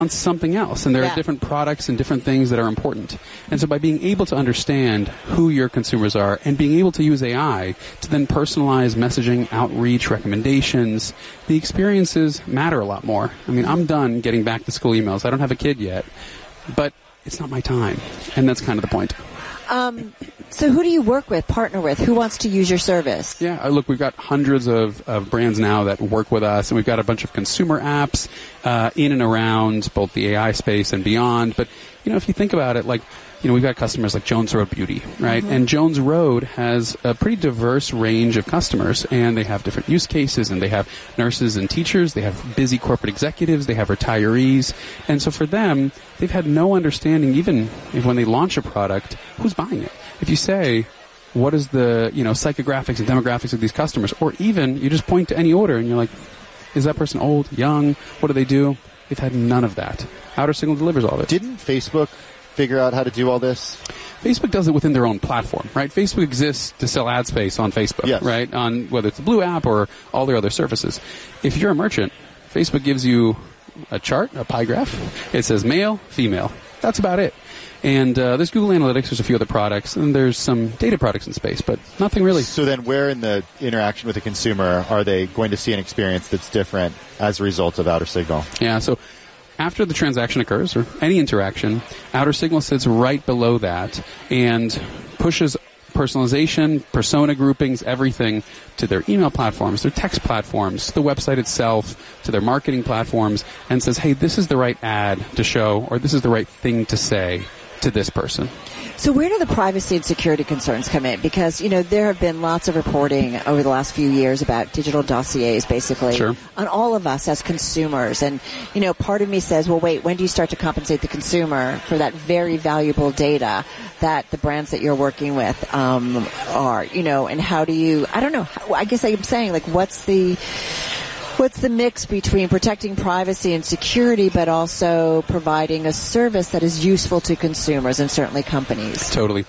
something else, and there are different products and different things that are important. And so by being able to understand who your consumers are and being able to use AI to then personalize messaging, outreach, recommendations, the experiences matter a lot more. I mean, I'm done getting back to school emails. I don't have a kid yet, but it's not my time, and that's kind of the point. So who do you work with, partner with? Who wants to use your service? Yeah, look, we've got hundreds of brands now that work with us, and we've got a bunch of consumer apps in and around both the AI space and beyond. But, if you think about it, we've got customers like Jones Road Beauty, right? Mm-hmm. And Jones Road has a pretty diverse range of customers, and they have different use cases, and they have nurses and teachers, they have busy corporate executives, they have retirees. And so for them, they've had no understanding, even if when they launch a product, who's buying it. If you say, what is the, psychographics and demographics of these customers, or even you just point to any order and you're like, is that person old, young, what do they do? They've had none of that. Outer Signal delivers all of it. Didn't Facebook figure out how to do all this? Facebook does it within their own platform, right? Facebook exists to sell ad space on Facebook, yes. Right? On whether it's the Blue app or all their other surfaces. If you're a merchant, Facebook gives you a chart, a pie graph. It says male, female. That's about it. And there's Google Analytics, there's a few other products, and there's some data products in space, but nothing really. So then where in the interaction with the consumer are they going to see an experience that's different as a result of Outer Signal? Yeah, so after the transaction occurs, or any interaction, Outer Signal sits right below that and pushes personalization, persona groupings, everything to their email platforms, their text platforms, to the website itself, to their marketing platforms, and says, hey, this is the right ad to show, or this is the right thing to say to this person. So where do the privacy and security concerns come in? Because, there have been lots of reporting over the last few years about digital dossiers, basically, sure, on all of us as consumers. And, part of me says, well, wait, when do you start to compensate the consumer for that very valuable data that the brands that you're working with are, and how do you, I don't know, I guess I'm saying, what's the mix between protecting privacy and security, but also providing a service that is useful to consumers and certainly companies? Totally.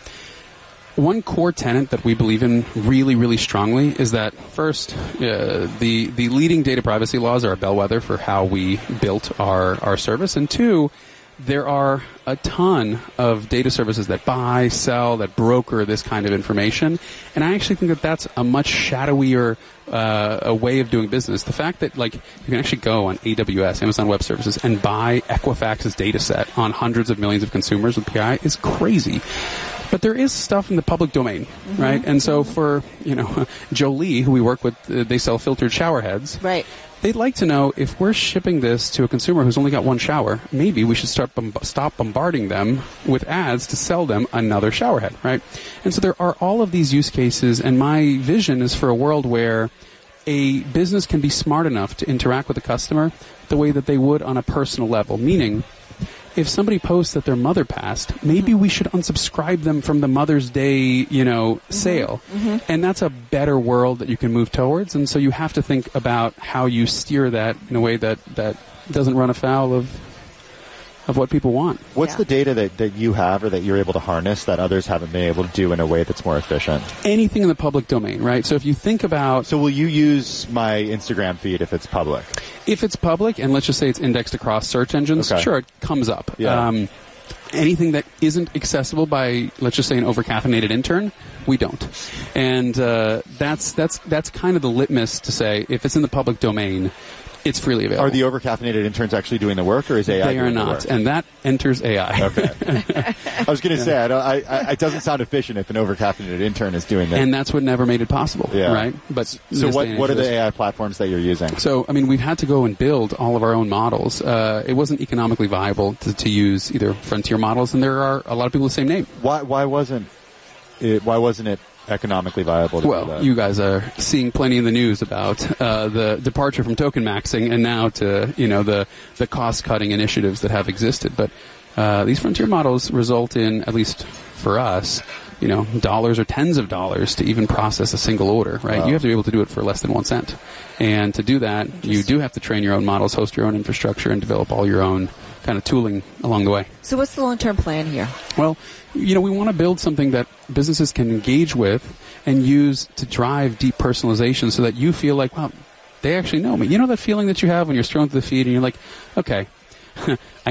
One core tenet that we believe in really, really strongly is that, first, the leading data privacy laws are a bellwether for how we built our service, and two, there are a ton of data services that buy, sell, that broker this kind of information. And I actually think that that's a much shadowier a way of doing business. The fact that, you can actually go on AWS, Amazon Web Services, and buy Equifax's data set on hundreds of millions of consumers with PI is crazy. But there is stuff in the public domain, mm-hmm, right? And so for, Jolie, who we work with, they sell filtered shower heads. Right. They'd like to know, if we're shipping this to a consumer who's only got one shower, maybe we should stop bombarding them with ads to sell them another shower head, right? And so there are all of these use cases, and my vision is for a world where a business can be smart enough to interact with the customer the way that they would on a personal level, meaning if somebody posts that their mother passed, maybe we should unsubscribe them from the Mother's Day, sale. Mm-hmm. And that's a better world that you can move towards. And so you have to think about how you steer that in a way that doesn't run afoul of what people want. What's the data that you have or that you're able to harness that others haven't been able to do in a way that's more efficient? Anything in the public domain, right? So if you think about... So will you use my Instagram feed if it's public? If it's public, and let's just say it's indexed across search engines, okay, sure, it comes up. Yeah. Anything that isn't accessible by, let's just say, an overcaffeinated intern, we don't. And that's kind of the litmus to say, if it's in the public domain, it's freely available. Are the overcaffeinated interns actually doing the work, or is AI They are doing not, the work? and that enters AI. Okay. I was going to say, it doesn't sound efficient if an overcaffeinated intern is doing that. And that's what never made it possible, right? But so what are the AI platforms that you're using? So, we've had to go and build all of our own models. It wasn't economically viable to use either frontier models, and there are a lot of people with the same name. Why wasn't it economically viable to do that? Well, you guys are seeing plenty in the news about the departure from token maxing and now to the cost-cutting initiatives that have existed. But these frontier models result in, at least for us, dollars or tens of dollars to even process a single order, right? Wow. You have to be able to do it for less than 1 cent. And to do that, you do have to train your own models, host your own infrastructure, and develop all your own kind of tooling along the way. So what's the long-term plan here? Well, we want to build something that businesses can engage with and use to drive deep personalization so that you feel like, wow, they actually know me. You know that feeling that you have when you're scrolling through the feed and you're like, okay, I